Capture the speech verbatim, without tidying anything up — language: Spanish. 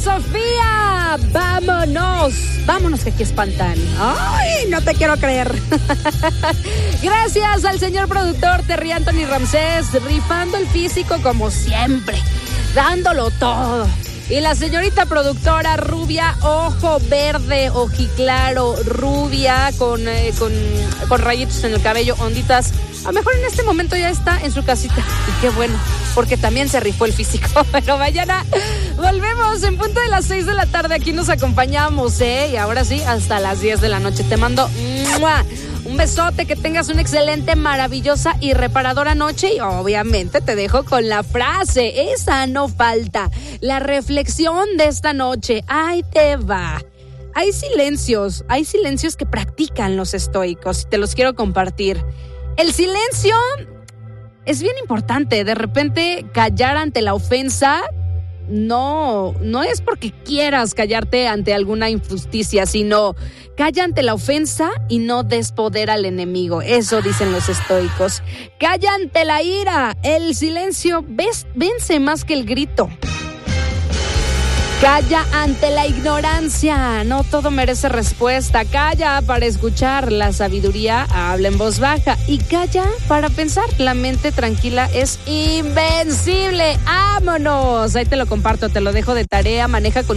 Sofía. Vámonos. Vámonos que aquí espantan. Ay, no te quiero creer. Gracias al señor productor Terry Anthony Ramsés, rifando el físico como siempre, dándolo todo. Y la señorita productora rubia, ojo verde, ojiclaro, rubia, con, eh, con, con rayitos en el cabello, onditas. A lo mejor en este momento ya está en su casita. Y qué bueno, porque también se rifó el físico. Pero mañana volvemos en punto de las seis de la tarde. Aquí nos acompañamos, ¿eh? Y ahora sí, hasta las diez de la noche. Te mando ¡mua! Un besote, que tengas una excelente, maravillosa y reparadora noche. Y obviamente te dejo con la frase, esa no falta. La reflexión de esta noche, ahí te va. Hay silencios, hay silencios que practican los estoicos y te los quiero compartir. El silencio es bien importante. De repente, callar ante la ofensa no, no es porque quieras callarte ante alguna injusticia, sino calla ante la ofensa y no des poder al enemigo. Eso dicen los estoicos. Calla ante la ira. El silencio ves, vence más que el grito. Calla ante la ignorancia. No todo merece respuesta. Calla para escuchar. La sabiduría habla en voz baja. Y calla para pensar. La mente tranquila es invencible. ¡Vámonos! Ahí te lo comparto, te lo dejo de tarea. Maneja con